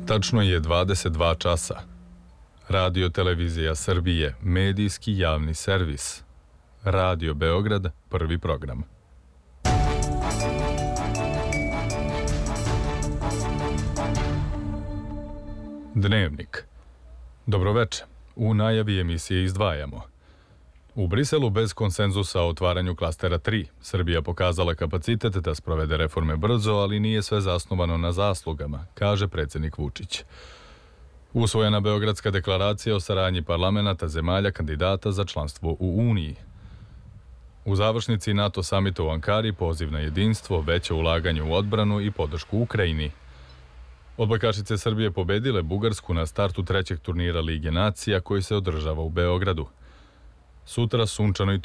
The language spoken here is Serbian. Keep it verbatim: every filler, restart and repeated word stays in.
Tačno je dvadeset dva časa. Radio Televizija Srbije, medijski javni servis. Radio Beograd, prvi program. Dnevnik. Dobroveče. U najavi emisije izdvajamo. U Briselu bez konsenzusa o otvaranju klastera tri. Srbija pokazala kapacitet da sprovede reforme brzo, ali nije sve zasnovano na zaslugama, kaže predsjednik Vučić. Usvojena Beogradska deklaracija o saradnji parlamenata zemalja kandidata za članstvo u Uniji. U završnici NATO samita u Ankari poziv na jedinstvo, veće ulaganje u odbranu i podršku Ukrajini. Odbojkašice Srbije pobedile Bugarsku na startu trećeg turnira Lige nacija koji se održava u Beogradu. Sutra sunčano i